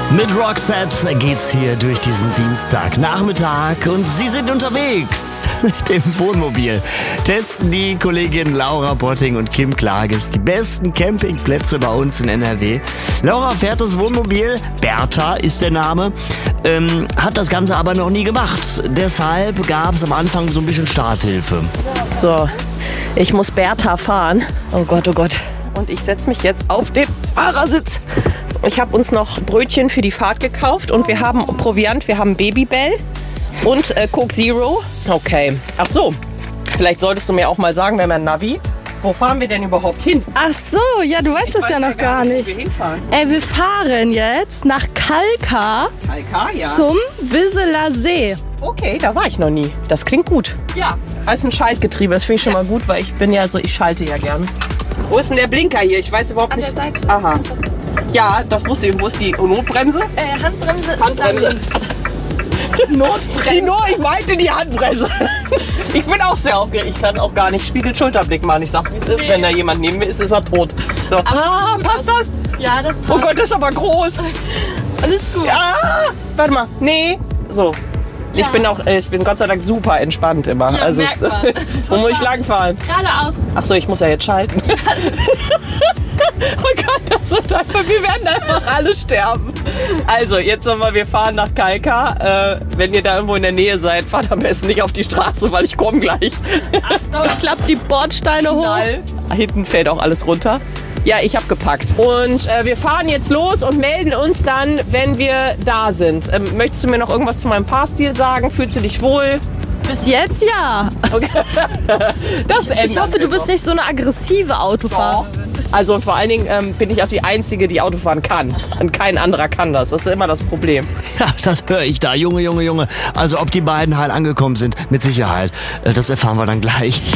Mit Roxette geht's hier durch diesen Dienstagnachmittag und Sie sind unterwegs mit dem Wohnmobil. Testen die Kolleginnen Laura Botting und Kim Klages die besten Campingplätze bei uns in NRW. Laura fährt das Wohnmobil, Bertha ist der Name, hat das Ganze aber noch nie gemacht. Deshalb gab es am Anfang so ein bisschen Starthilfe. So, ich muss Bertha fahren. Oh Gott, oh Gott. Und ich setze mich jetzt auf den Fahrersitz. Ich habe uns noch Brötchen für die Fahrt gekauft und wir haben Proviant, wir haben Babybell und Coke Zero. Okay. Ach so, vielleicht solltest du mir auch mal sagen, wir haben ein Navi. Wo fahren wir denn überhaupt hin? Ach so, ja, du weißt das ja noch gar nicht. Wo wir hinfahren. Wir fahren jetzt nach Kalkar ja. zum Wisseler See. Okay, da war ich noch nie. Das klingt gut. Ja. Das ist ein Schaltgetriebe, das finde ich schon mal gut, weil ich bin ja so, ich schalte ja gerne. Wo ist denn der Blinker hier? Ich weiß überhaupt nicht. An der Seite. Aha. Ja, das wusste ich. Wo ist die Notbremse? Handbremse ist Handbremse. da links. Notbremse. Ich meinte die Handbremse. Ich bin auch sehr aufgeregt. Ich kann auch gar nicht Spiegel-Schulterblick machen. Ich sag, wie es ist. Wenn da jemand neben mir ist, ist er tot. So. Passt das? Ja, das passt. Oh Gott, das ist aber groß. Alles gut. Warte mal. Nee. So. Ja. Ich bin Gott sei Dank super entspannt immer. Ja, also merkt man. wo muss ich langfahren? Geradeaus. Ach so, ich muss ja jetzt schalten. Oh Gott, das wird einfach, wir werden einfach alle sterben. Also, jetzt nochmal, wir fahren nach Kalkar. Wenn ihr da irgendwo in der Nähe seid, fahrt am besten nicht auf die Straße, weil ich komme gleich. Achtung, klappt die Bordsteine hoch. Knall. Hinten fällt auch alles runter. Ja, ich habe gepackt. Und wir fahren jetzt los und melden uns dann, wenn wir da sind. Möchtest du mir noch irgendwas zu meinem Fahrstil sagen? Fühlst du dich wohl? Bis jetzt ja. Okay. Ich hoffe, du bist nicht so eine aggressive Autofahrerin. Also und vor allen Dingen bin ich auch die Einzige, die Auto fahren kann. Und kein anderer kann das. Das ist immer das Problem. Ja, das höre ich da. Junge. Also ob die beiden heil angekommen sind, mit Sicherheit. Das erfahren wir dann gleich.